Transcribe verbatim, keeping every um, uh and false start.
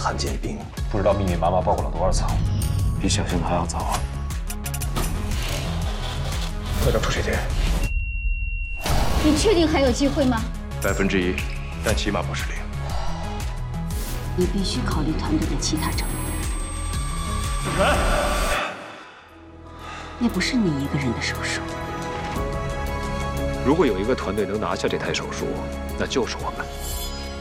汉奸兵， 不知道密密麻麻报过了多少次， 比想象的还要早啊！ 快点出去点。 你确定还有机会吗？ 百分之一，但起码不是零。 你必须考虑团队的其他成员。 来， 那不是你一个人的手术。 如果有一个团队能拿下这台手术，那就是我们。